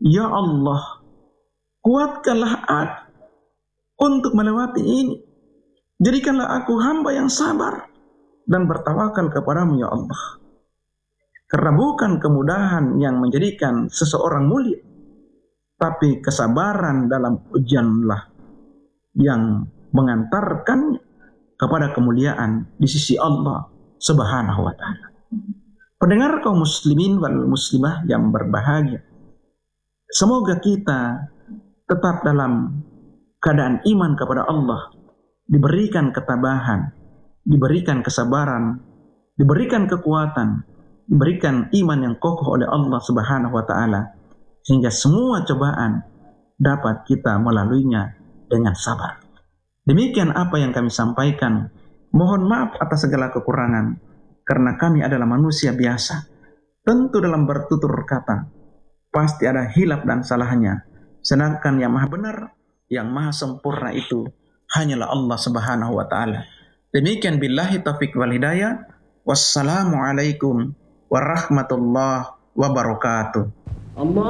Ya Allah, kuatkanlah aku untuk melewati ini. Jadikanlah aku hamba yang sabar dan bertawakal kepadamu ya Allah. Karena bukan kemudahan yang menjadikan seseorang mulia, tapi kesabaran dalam ujianlah yang mengantarkan kepada kemuliaan di sisi Allah Subhanahu wa taala. Pendengar kaum muslimin wal muslimah yang berbahagia, semoga kita tetap dalam keadaan iman kepada Allah, diberikan ketabahan, diberikan kesabaran, diberikan kekuatan, diberikan iman yang kokoh oleh Allah Subhanahu wa taala, sehingga semua cobaan dapat kita melaluinya dengan sabar. Demikian apa yang kami sampaikan. Mohon maaf atas segala kekurangan, karena kami adalah manusia biasa. Tentu dalam bertutur kata pasti ada hilaf dan salahnya. Sedangkan yang maha benar, yang maha sempurna itu hanyalah Allah Subhanahu wa taala. Demikian billahi taufiq wal hidayah. Wassalamualaikum warahmatullahi wabarakatuh.